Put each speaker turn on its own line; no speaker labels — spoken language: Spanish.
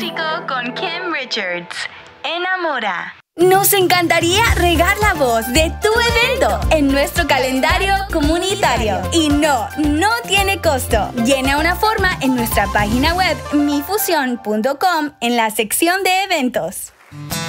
Acústico con Kim Richards. Enamora.
Nos encantaría regar la voz de tu evento en nuestro calendario comunitario. Y no tiene costo. Llena una forma en nuestra página web mifusion.com en la sección de eventos.